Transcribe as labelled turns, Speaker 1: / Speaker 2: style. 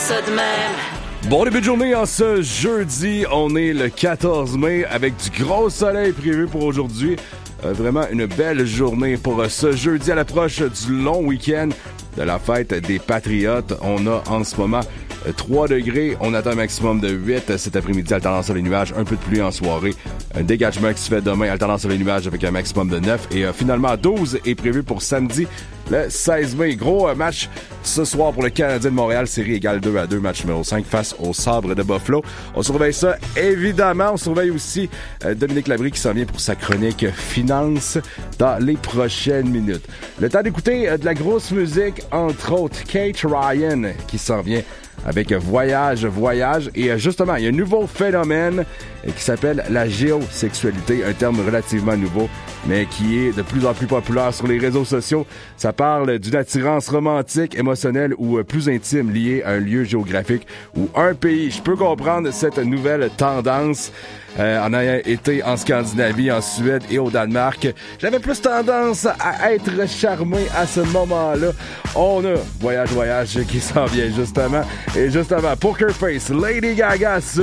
Speaker 1: ça de même.
Speaker 2: Bon début de journée en ce jeudi. On est le 14 mai avec du gros soleil prévu pour aujourd'hui. Vraiment une belle journée pour ce jeudi à l'approche du long week-end de la fête des Patriotes. On a en ce moment 3 degrés. On attend un maximum de 8 cet après-midi, alternance sur les nuages. Un peu de pluie en soirée. Un dégagement qui se fait demain, alternance sur les nuages avec un maximum de 9. Et finalement, 12 est prévu pour samedi, le 16 mai. Gros match ce soir pour le Canadien de Montréal. Série égale 2-2, match numéro 5 face aux Sabres de Buffalo. On surveille ça, évidemment. On surveille aussi Dominique Labrie qui s'en vient pour sa chronique finance dans les prochaines minutes. Le temps d'écouter de la grosse musique, entre autres Kate Ryan qui s'en vient avec Voyage. Et justement, il y a un nouveau phénomène qui s'appelle la géosexualité, un terme relativement nouveau, mais qui est de plus en plus populaire sur les réseaux sociaux. Ça parle d'une attirance romantique, émotionnelle ou plus intime liée à un lieu géographique ou un pays. Je peux comprendre cette nouvelle tendance. En ayant été en Scandinavie, en Suède et au Danemark, j'avais plus tendance à être charmé à ce moment-là. On a Voyage qui s'en vient justement. Et justement, Poker Face, Lady Gaga